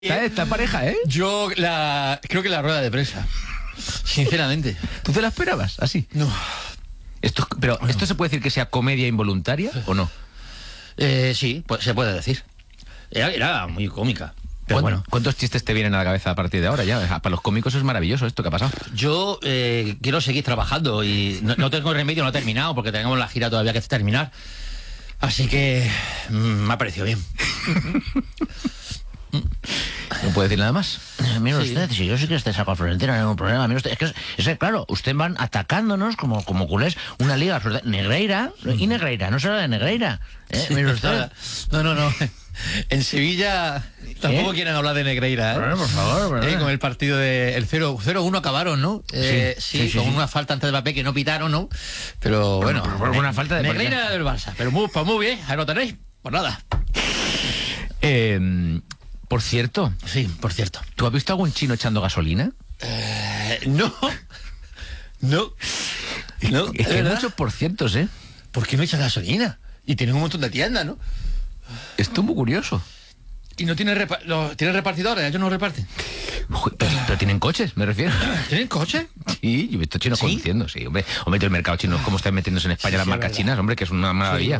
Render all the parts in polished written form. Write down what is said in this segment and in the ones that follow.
Esta pareja, ¿eh? Yo creo que la rueda de prensa. Sinceramente. ¿Tú te la esperabas así? No. ¿Esto se puede decir que sea comedia involuntaria o no? Sí, pues se puede decir. Era muy cómica. Pero bueno. ¿Cuántos chistes te vienen a la cabeza a partir de ahora ya? Para los cómicos es maravilloso esto que ha pasado. Yo quiero seguir trabajando y no tengo remedio, no he terminado porque tenemos la gira todavía que terminar. Así que me ha parecido bien. ¿No puede decir nada más? Mire usted, si yo sí que esté saco Florentino, no hay ningún problema. Mire usted, es que claro, ustedes van atacándonos como culés, una liga Negreira y Negreira, no se habla de Negreira. Mire usted. No. En Sevilla tampoco quieren hablar de Negreira, ¿eh? Bueno, por favor, Con el partido del 0-1 acabaron, ¿no? Sí, con una falta antes de Mbappé que no pitaron, ¿no? Pero bueno, una falta de Negreira del Barça, pero muy bien, ahí lo tenéis, por nada. Por cierto. Sí, por cierto. ¿Tú has visto algún chino echando gasolina? No. Es que hay muchos por cientos, ¿eh? ¿Por qué no echan gasolina? Y tienen un montón de tiendas, ¿no? Esto es muy curioso. ¿Y no tienen repartidores? ¿Ellos no reparten? Pero tienen coches, me refiero. ¿Tienen coches? Sí, yo he visto chinos conduciendo, sí, hombre. Hombre, el mercado chino, cómo están metiéndose en España las marcas chinas, hombre, que es una maravilla.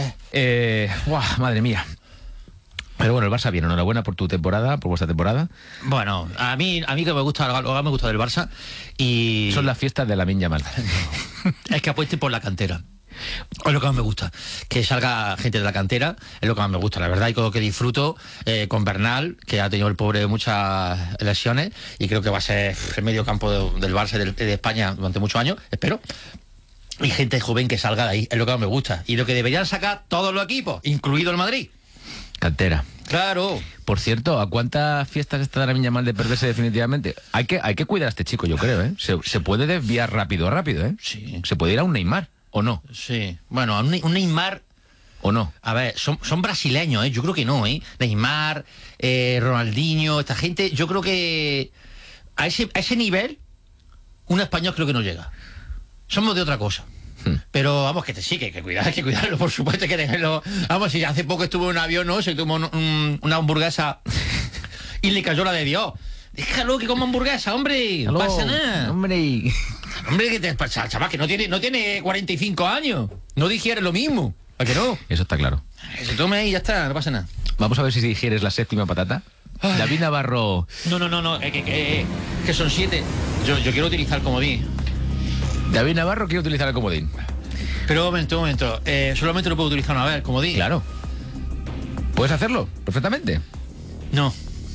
Madre mía. Pero bueno, el Barça bien, enhorabuena por tu temporada, por vuestra temporada. Bueno, a mí que me gusta, lo que me gusta del Barça y... Son las fiestas de Lamine Yamal. Es que apueste por la cantera. Es lo que más me gusta, que salga gente de la cantera, es lo que más me gusta, la verdad, y creo que disfruto con Bernal, que ha tenido el pobre muchas lesiones, y creo que va a ser el medio campo del Barça de España durante muchos años, espero. Y gente joven que salga de ahí, es lo que más me gusta, y lo que deberían sacar todos los equipos, incluido el Madrid. Cantera. Claro. Por cierto, ¿a cuántas fiestas está Lamine Yamal de perderse definitivamente? Hay que cuidar a este chico, yo creo, ¿eh? Se puede desviar rápido, ¿eh? Sí. Se puede ir a un Neymar, ¿o no? Sí. Bueno, a un Neymar... ¿O no? A ver, son brasileños, ¿eh? Yo creo que no, ¿eh? Neymar, Ronaldinho, esta gente, yo creo que a ese nivel un español creo que no llega. Somos de otra cosa. Pero vamos, que sí, que hay que cuidarlo, por supuesto, que tenerlo. Vamos, si hace poco estuvo en un avión, ¿no? Se tomó una hamburguesa y le cayó la de Dios. Déjalo que coma hamburguesa, hombre. No pasa nada. Hombre, que te pasa, chaval, que no tiene 45 años. No digiere lo mismo. ¿A que no? Eso está claro. Que se tome y ya está, no pasa nada. Vamos a ver si digieres la séptima patata. Ay. David Navarro. No, que son 7. Yo quiero utilizar el comodín. David Navarro quiere utilizar el comodín. Pero un momento. Solamente lo puedo utilizar una vez, el comodín. Claro. ¿Puedes hacerlo? Perfectamente. No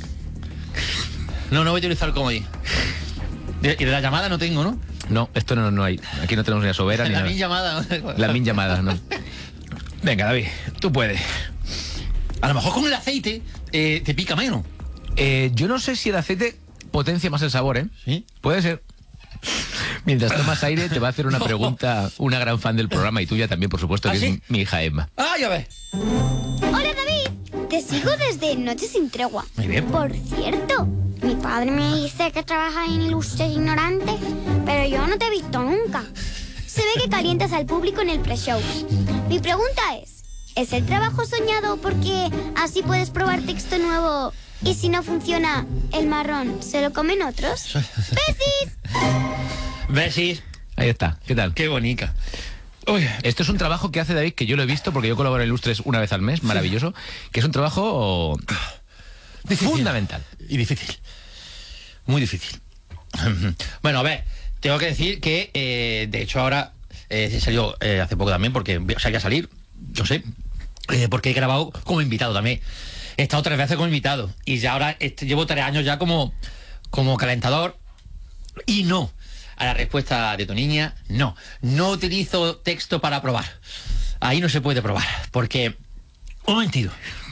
voy a utilizar el comodín. Y de la llamada no tengo, ¿no? No, esto no hay. Aquí no tenemos ni a Sobera ni La nada. llamada. La min llamada, no. Venga, David, tú puedes. A lo mejor con el aceite te pica menos. Yo no sé si el aceite potencia más el sabor, ¿eh? ¿Sí? Puede ser. Mientras tomas aire, te va a hacer una pregunta una gran fan del programa y tuya también, por supuesto, que ¿Ah, sí? es mi hija Emma. Ya ves. Hola, David. Te sigo desde Noche sin Tregua. Muy bien. Por cierto, mi padre me dice que trabajas en Ilustres Ignorantes, pero yo no te he visto nunca. Se ve que calientas al público en el pre-show. Mi pregunta ¿es el trabajo soñado porque así puedes probar texto nuevo y si no funciona, el marrón se lo comen otros? ¡Besis! Besis. Ahí está, ¿qué tal? Qué bonita. Uy. Esto es un trabajo que hace David, que yo lo he visto porque yo colaboro en Ilustres una vez al mes, maravilloso, que es un trabajo Difícil. fundamental. Y difícil. Muy difícil. Bueno, a ver, tengo que decir que, de hecho, ahora se salió hace poco también, porque salía a salir, yo sé, porque he grabado como invitado también. He estado 3 veces como invitado y ya ahora llevo 3 años ya como calentador y no. A la respuesta de tu niña, no utilizo texto para probar. Ahí no se puede probar, porque... Un momentito.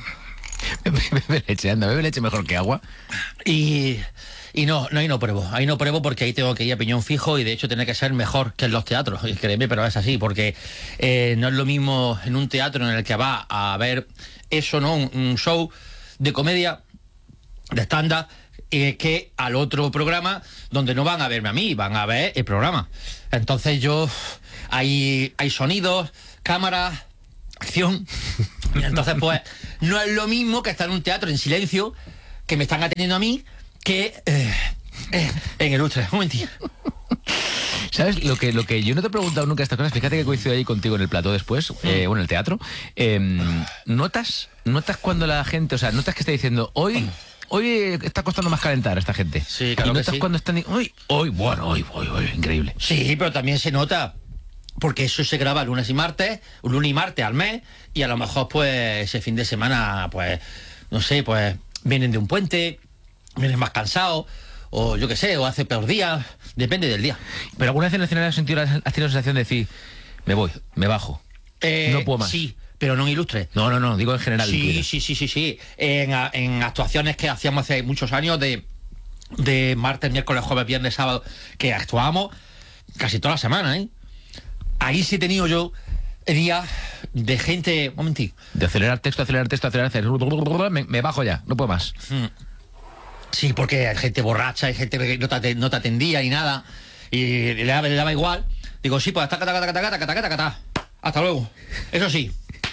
Bebe leche, anda, bebe leche mejor que agua. Y no pruebo. Ahí no pruebo porque ahí tengo que ir a piñón fijo y de hecho tiene que ser mejor que en los teatros. Y créeme, pero es así, porque no es lo mismo en un teatro en el que va a ver eso, ¿no? Un show de comedia, de stand-up, que al otro programa donde no van a verme a mí, van a ver el programa. Entonces hay sonidos, cámaras, acción. Y entonces pues no es lo mismo que estar en un teatro en silencio que me están atendiendo a mí que en el Lustre. Un momentito. ¿Sabes? Lo que yo no te he preguntado nunca estas cosas, fíjate que coincido ahí contigo en el plató después, bueno, en el teatro. ¿Notas cuando la gente, o sea, notas que está diciendo, hoy está costando más calentar a esta gente? Sí, claro y que notas sí. cuando están, hoy, increíble. Sí, pero también se nota, porque eso se graba lunes y martes al mes, y a lo mejor pues ese fin de semana, pues, no sé, pues vienen de un puente, vienen más cansados, o yo qué sé, o hace peor día, depende del día. Pero alguna vez en el escenario has tenido la sensación de decir, me voy, me bajo, no puedo más. Sí, pero no en Ilustre. No, digo en general. Sí. En actuaciones que hacíamos hace muchos años de martes, miércoles, jueves, viernes, sábado, que actuábamos casi toda la semana, ¿eh? Ahí sí he tenido yo días de gente... Un momentito. De acelerar texto, me bajo ya, no puedo más. Sí, porque hay gente borracha, hay gente que no te atendía y nada, y le daba igual. Digo, sí, pues hasta luego. Eso sí,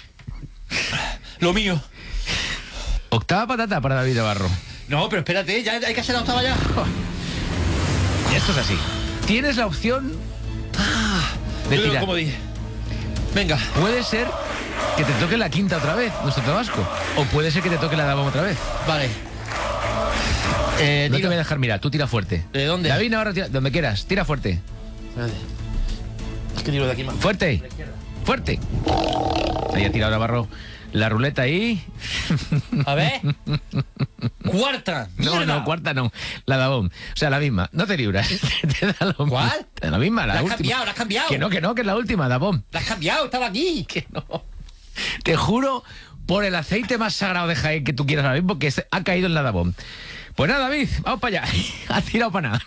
lo mío. Octava patata para David Navarro. No, pero espérate, ya hay que hacer la octava ya. Y esto es así. Tienes la opción de Yo creo tirar. como dije. Venga. Puede ser que te toque la quinta otra vez, nuestro Tabasco. O puede ser que te toque la dama otra vez. Vale. No te voy a dejar mirar, tú tira fuerte. ¿De dónde? David Navarro, tira, donde quieras, tira fuerte. Espérate. Es que tiro de aquí más. Fuerte. Fuerte. Ahí ha tirado Navarro la ruleta ahí. A ver. Cuarta. No, cuarta no. La Dabón. O sea, la misma. No te libras. Te da lo ¿Cuál? mismo. Te da la misma, la última. La has cambiado. Que no, que es la última, Dabón. La has cambiado, estaba aquí. Que no. Te juro por el aceite más sagrado de Jaén que tú quieras ahora mismo que ha caído en la Dabón. Pues nada, David, vamos para allá. Ha tirado para nada.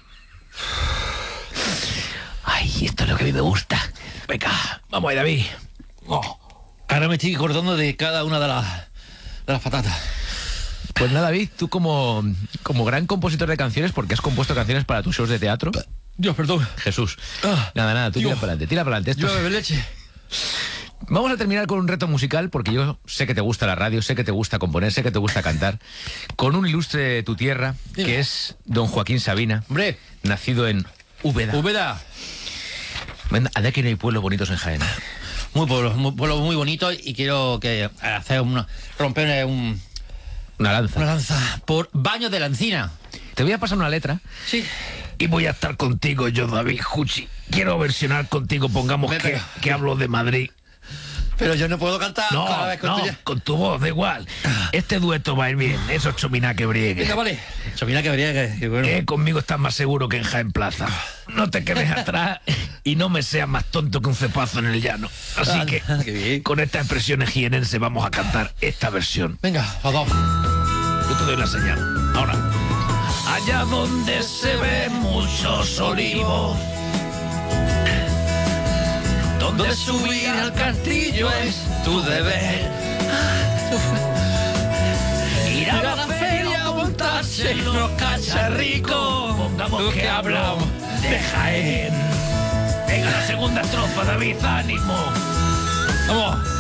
Ay, esto es lo que a mí me gusta. Venga, vamos ahí, David. Oh. Ahora me estoy acordando de cada una de las patatas. Pues nada, David, tú como gran compositor de canciones, porque has compuesto canciones para tus shows de teatro. Dios, perdón. Jesús. Ah, Nada, tú Dios. tira para adelante. Yo bebo leche. Vamos a terminar con un reto musical, porque yo sé que te gusta la radio, sé que te gusta componer, sé que te gusta cantar, con un ilustre de tu tierra, Dime. que es don Joaquín Sabina, Hombre. nacido en Úbeda. Úbeda. Anda que no hay pueblos bonitos en Jaén. Pueblo muy bonito, y quiero romper Una lanza. una lanza por Baños de la Encina. Te voy a pasar una letra. Sí. Y voy a estar contigo, yo, David Juchi. Quiero versionar contigo, pongamos Vete. que hablo de Madrid. Pero yo no puedo cantar cada vez con tuya. con tu voz, da igual. Este dueto va a ir bien, eso es chomina que briegue. Venga, vale. Chomina que briegue, que bueno. Conmigo estás más seguro que en Jaén Plaza. No te quedes atrás y no me seas más tonto que un cepazo en el llano. Así que, Qué bien. con estas expresiones jienenses vamos a cantar esta versión. Venga, los dos. Yo te doy la señal. Ahora. Allá donde se ven muchos olivos, donde subir al castillo es tu deber. Ir a la feria a montarse en los cacharricos. Pongamos que hablamos de Jaén. Venga, la segunda estrofa, David, ánimo. Vamos.